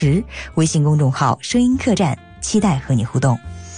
微信公众号声音客栈，期待和你互动。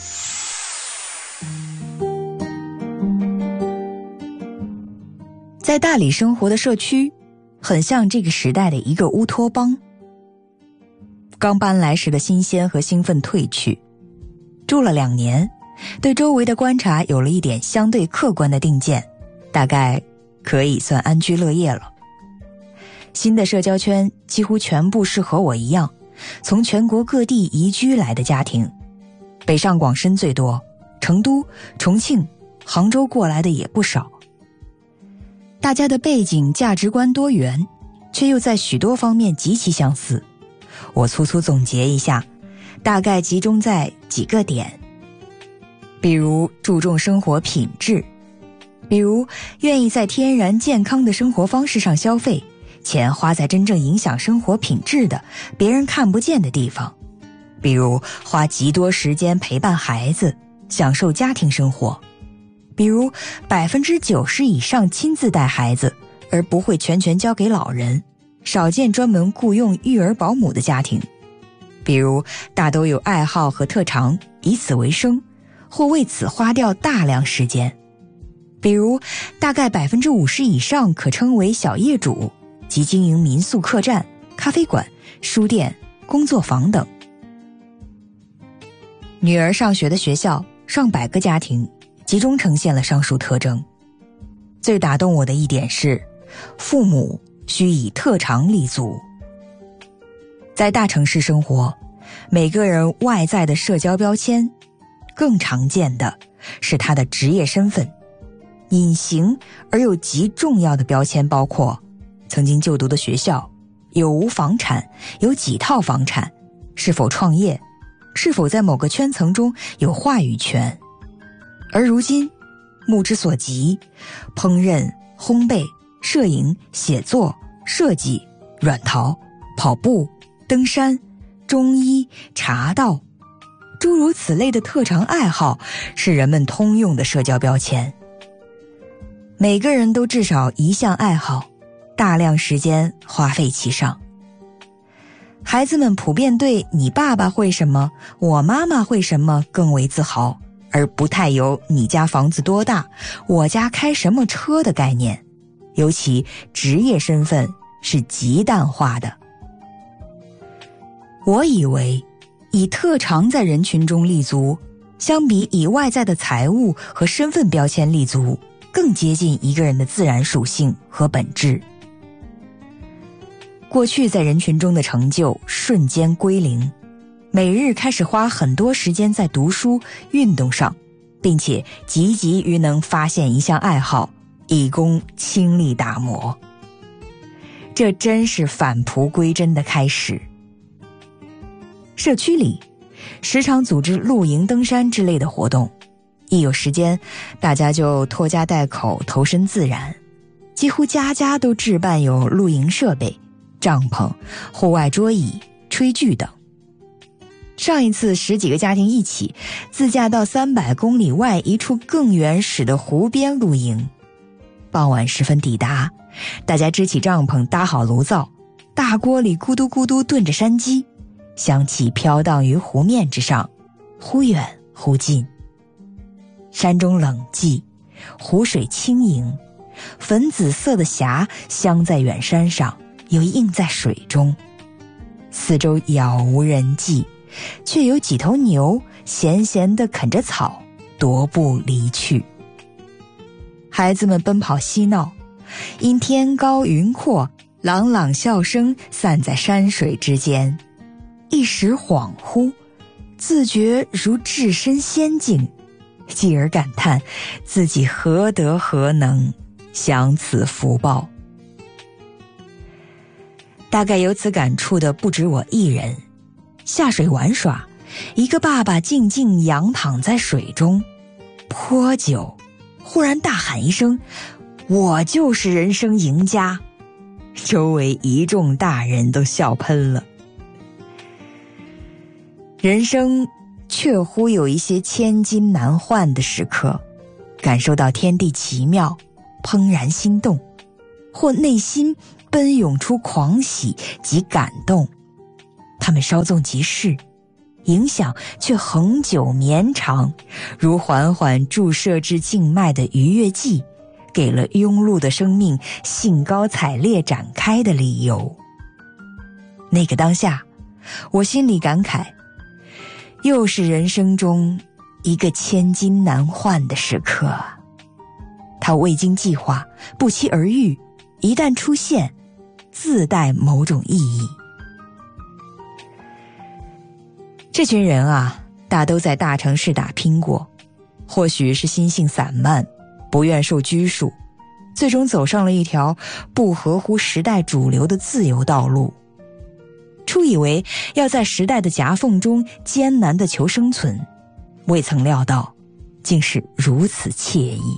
在大理生活的社区很像这个时代的一个乌托邦。刚搬来时的新鲜和兴奋褪去，住了2年，对周围的观察有了一点相对客观的定见，大概可以算安居乐业了。新的社交圈几乎全部是和我一样从全国各地移居来的家庭，北上广深最多，成都、重庆、杭州过来的也不少。大家的背景价值观多元，却又在许多方面极其相似。我粗粗总结一下，大概集中在几个点，比如注重生活品质，比如愿意在天然健康的生活方式上消费，钱花在真正影响生活品质的别人看不见的地方，比如花极多时间陪伴孩子，享受家庭生活，比如90%以上亲自带孩子，而不会全交给老人，少见专门雇用育儿保姆的家庭，比如大都有爱好和特长，以此为生，或为此花掉大量时间，比如大概50%以上可称为小业主，及经营民宿客栈、咖啡馆、书店、工作坊等。女儿上学的学校上百个家庭集中呈现了上述特征。最打动我的一点是，父母需以特长立足。在大城市生活，每个人外在的社交标签，更常见的是他的职业身份。隐形而又极重要的标签包括曾经就读的学校，有无房产，有几套房产，是否创业，是否在某个圈层中有话语权。而如今目之所及，烹饪、烘焙、摄影、写作、设计、软陶、跑步、登山、中医、茶道，诸如此类的特长爱好是人们通用的社交标签。每个人都至少一项爱好，大量时间花费其上。孩子们普遍对你爸爸会什么，我妈妈会什么更为自豪，而不太有你家房子多大，我家开什么车的概念，尤其职业身份是极淡化的。我以为以特长在人群中立足，相比以外在的财务和身份标签立足，更接近一个人的自然属性和本质。过去在人群中的成就瞬间归零，每日开始花很多时间在读书、运动上，并且积极于能发现一项爱好，以供倾力打磨。这真是返璞归真的开始。社区里时常组织露营、登山之类的活动，一有时间大家就拖家带口投身自然，几乎家家都置办有露营设备、帐篷、户外桌椅、炊具等。上一次10几个家庭一起自驾到300公里外一处更原始的湖边露营，傍晚时分抵达，大家支起帐篷，搭好炉灶，大锅里咕嘟咕嘟炖着山鸡，香气飘荡于湖面之上，忽远忽近。山中冷寂，湖水轻盈，粉紫色的霞镶在远山上，又映在水中。四周杳无人迹，却有几头牛闲闲地啃着草，踱步离去。孩子们奔跑嬉闹，因天高云阔，朗朗笑声散在山水之间，一时恍惚，自觉如置身仙境，继而感叹自己何德何能，享此福报。大概有此感触的不止我一人。下水玩耍，一个爸爸静静仰躺在水中，颇久，忽然大喊一声：“我就是人生赢家！”周围一众大人都笑喷了。人生确乎有一些千金难换的时刻，感受到天地奇妙，怦然心动，或内心奔涌出狂喜及感动， 他们稍纵即逝，影响却恒久绵长，如缓缓注射至静脉的愉悦剂，给了庸碌的生命兴高采烈展开的理由。那个当下，我心里感慨，又是人生中一个千金难换的时刻。它未经计划，不期而遇，一旦出现，自带某种意义。这群人啊，大都在大城市打拼过，或许是心性散漫，不愿受拘束，最终走上了一条不合乎时代主流的自由道路。初以为要在时代的夹缝中艰难地求生存，未曾料到竟是如此惬意。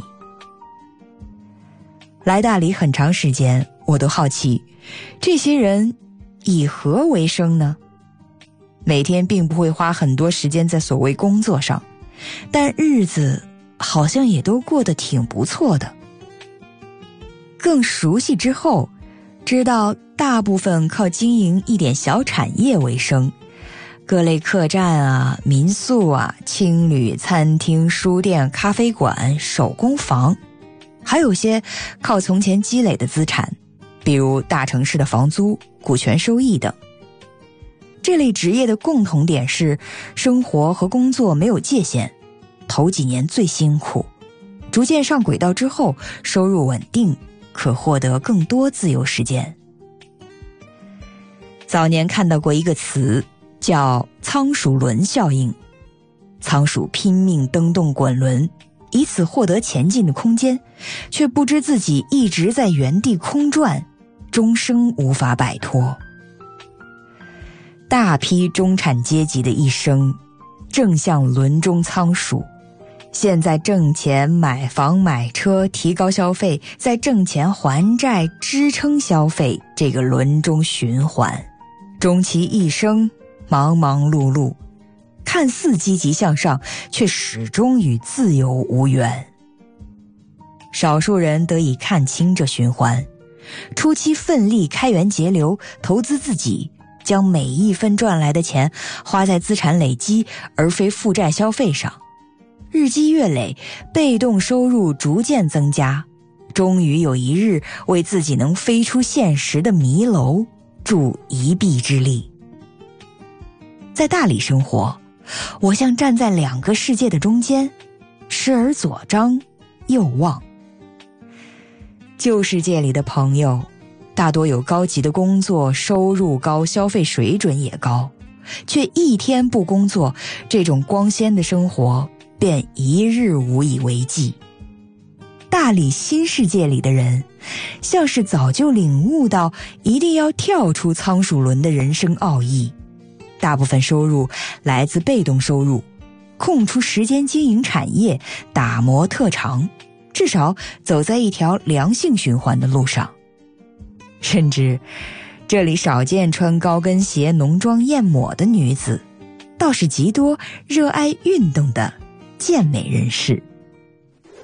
来大理很长时间，我都好奇，这些人以何为生呢？每天并不会花很多时间在所谓工作上，但日子好像也都过得挺不错的。更熟悉之后，知道大部分靠经营一点小产业为生，各类客栈啊、民宿啊、青旅、餐厅、书店、咖啡馆、手工坊，还有些靠从前积累的资产，比如大城市的房租、股权收益等。这类职业的共同点是，生活和工作没有界限，头几年最辛苦，逐渐上轨道之后，收入稳定，可获得更多自由时间。早年看到过一个词，叫仓鼠轮效应。仓鼠拼命蹬动滚轮，以此获得前进的空间，却不知自己一直在原地空转，终生无法摆脱。大批中产阶级的一生正像轮中仓鼠，现在挣钱买房买车提高消费，再挣钱还债支撑消费，这个轮中循环，终其一生忙忙碌碌，看似积极向上，却始终与自由无缘。少数人得以看清这循环，初期奋力开源节流，投资自己，将每一分赚来的钱花在资产累积而非负债消费上，日积月累，被动收入逐渐增加，终于有一日为自己能飞出现实的迷楼助一臂之力。在大理生活，我像站在两个世界的中间，时而左张右望。旧世界里的朋友大多有高级的工作，收入高，消费水准也高，却一天不工作，这种光鲜的生活便一日无以为继。大理新世界里的人，像是早就领悟到一定要跳出仓鼠轮的人生奥义，大部分收入来自被动收入，空出时间经营产业，打磨特长，至少走在一条良性循环的路上。甚至这里少见穿高跟鞋浓妆艳抹的女子，倒是极多热爱运动的健美人士。